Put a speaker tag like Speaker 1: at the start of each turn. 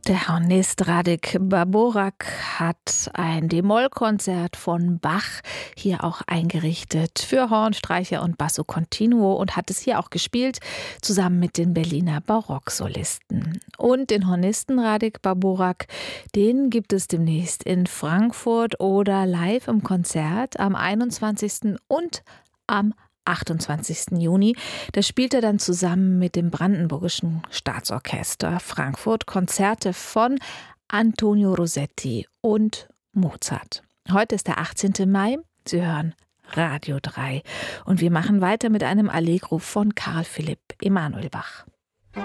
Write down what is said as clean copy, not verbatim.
Speaker 1: Der Hornist Radek Báborak hat ein D-Moll-Konzert von Bach hier auch eingerichtet für Horn, Streicher und Basso Continuo und hat es hier auch gespielt, zusammen mit den Berliner Barocksolisten. Und den Hornisten Radek Báborak, den gibt es demnächst in Frankfurt oder live im Konzert am 21. und am 28. Juni. Da spielt er dann zusammen mit dem Brandenburgischen Staatsorchester Frankfurt Konzerte von Antonio Rossetti und Mozart. Heute ist der 18. Mai. Sie hören Radio 3. Und wir machen weiter mit einem Allegro von Carl Philipp Emanuel Bach.